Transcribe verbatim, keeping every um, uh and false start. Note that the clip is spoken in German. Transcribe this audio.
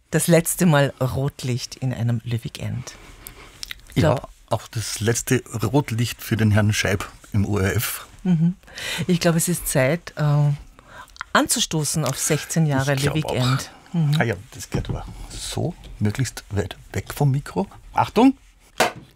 das letzte Mal Rotlicht in einem Le Weekend. Ich ja, glaub, auch das letzte Rotlicht für den Herrn Scheib im O R F. Mhm. Ich glaube, es ist Zeit, äh, anzustoßen auf sechzehn Jahre Le Weekend. Mhm. Ah ja, das geht aber so, möglichst weit weg vom Mikro. Achtung!